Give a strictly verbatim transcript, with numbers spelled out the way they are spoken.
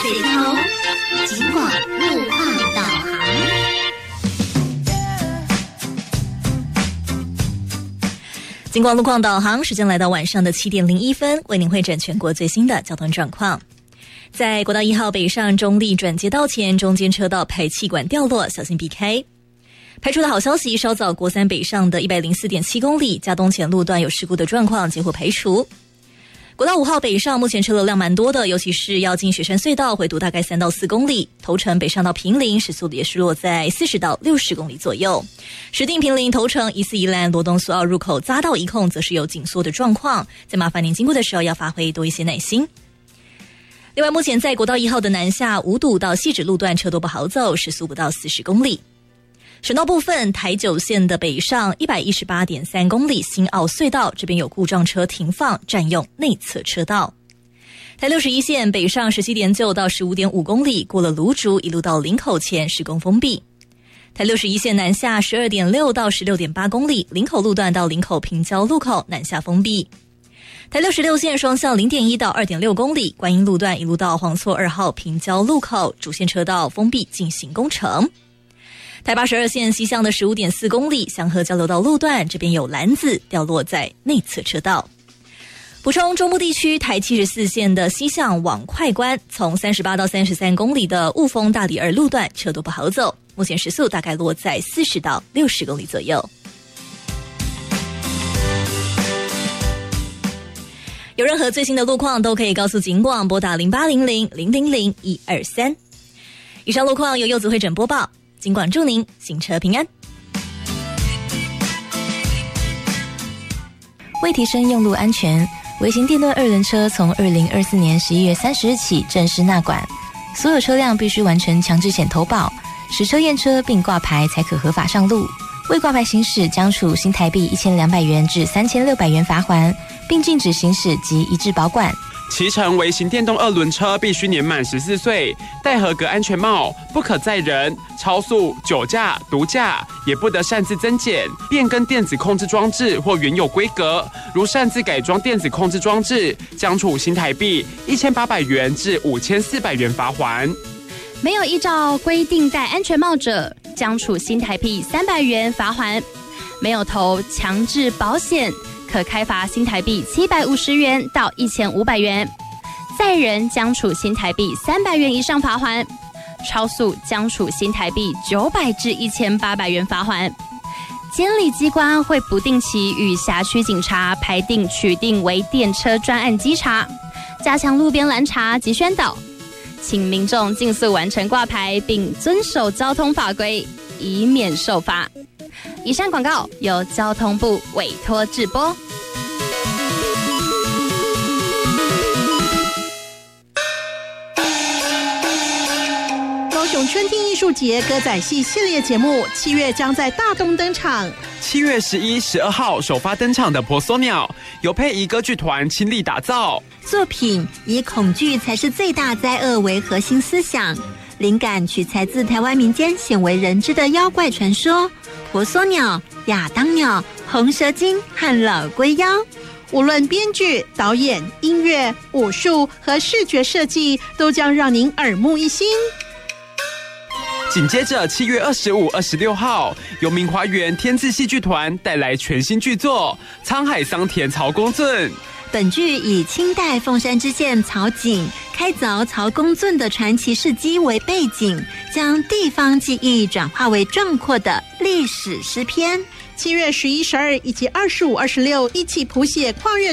水头，尽管路况导航。尽管路况导航，时间来到晚上的七点零一分，为您汇整全国最新的交通状况。在国道一号北上中立转接道前，中间车道排气管掉落，小心避开。排除的好消息，稍早国三北上的 一百零四点七公里，嘉东前路段有事故的状况结果排除。国道五号北上目前车流量蛮多的，尤其是要进雪山隧道回堵大概三到四公里，头城北上到坪林时速也是落在四十到六十公里左右。石碇坪林头城宜四宜兰罗东苏澳入口匝道一控则是有紧缩的状况，再麻烦您经过的时候要发挥多一些耐心。另外，目前在国道一号的南下五堵到汐止路段车多不好走，时速不到四十公里。省道部分，台九线的北上 一百一十八点三公里新澳隧道这边有故障车停放，占用内侧车道。台六十一线北上 十七点九到十五点五公里，过了芦竹一路到林口前施工封闭。台六十一线南下 十二点六到十六点八公里，林口路段到林口平交路口南下封闭。台六十六线双向 零点一到二点六公里，观音路段一路到黄厝二号平交路口主线车道封闭进行工程。台八十二线西向的 十五点四公里，祥和交流道路段这边有篮子掉落在内侧车道。补充中部地区台七十四线的西向往快关，从三十八到三十三公里的雾峰大里二路段车都不好走，目前时速大概落在四十到六十公里左右。有任何最新的路况都可以告诉警广，拨打零八零零零零零一二三。以上路况由柚子会诊播报，警广祝您行车平安。 为提升用路安全，微型电动二轮车从二零二四年十一月三十日起正式纳管，所有车辆必须完成强制险投保，实车验车并挂牌才可合法上路。未挂牌行驶将处新台币一千两百元至三千六百元罚锾，并禁止行驶及移置保管。 骑乘微型电动二轮车必须年满十四岁，戴合格安全帽，不可载人、超速、酒驾、毒驾，也不得擅自增减、变更电子控制装置或原有规格。如擅自改装电子控制装置，将处新台币一千八百元至五千四百元罚锾。 没有依照规定戴安全帽者，将处新台币三百元罚锾。没有投强制保险，可开罚新台币七百五十元到一千五百元，载人将处新台币三百元以上罚锾，超速将处新台币九百至一千八百元罚锾。监理机关会不定期与辖区警察排定取定为电车专案稽查，加强路边拦查及宣导，请民众尽速完成挂牌，并遵守交通法规，以免受罚。以上广告由交通部委托制播。 高雄春天艺术节歌仔戏系列节目七月将在大东登场。 七月十一、十二号首发登场的婆娑鸟，由佩仪歌剧团倾力打造。 作品以恐惧才是最大灾厄为核心思想，灵感取材自台湾民间鲜为人知的妖怪传说婆娑鸟、亚当鸟、红蛇精和老龟妖。 无论编剧、导演、音乐、武术和视觉设计，都将让您耳目一新。 紧接着七月二十五、二十六号，由明华园天字戏剧团带来全新剧作《沧海桑田曹公圳》。 本剧以清代凤山知县曹景开凿曹公圳的传奇事迹为背景，将地方记忆转化为壮阔的历史诗篇。 七月十一、十二以及二十五、二十六，一起谱写跨越